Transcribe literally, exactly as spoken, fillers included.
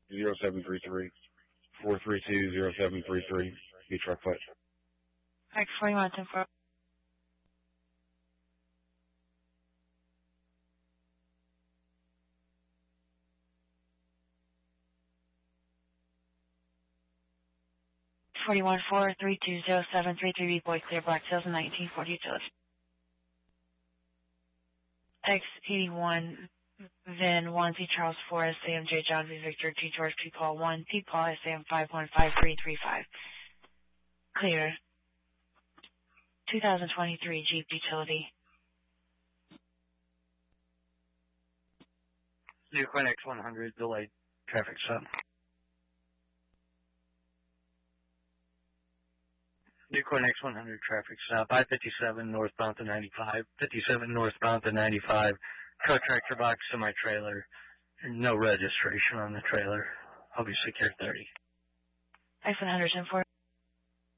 zero seven three three. four three two, zero seven three three. Be truck flight. X forty-one, ten four. forty-one four three two zero seven three three B boy clear black tails in nineteen forty utility. X eighty-one Vin one Z Charles four S A M J John V Victor G George P Paul one P Paul S A M five one five three three five. Clear. two thousand twenty-three Jeep utility. Newcoin X one hundred delayed traffic stop. Newcoin X one hundred traffic stop. I fifty-seven northbound to ninety-five. fifty-seven northbound to ninety-five. Truck tractor box semi-trailer. No registration on the trailer. I'll be secure thirty. X one hundred ten four.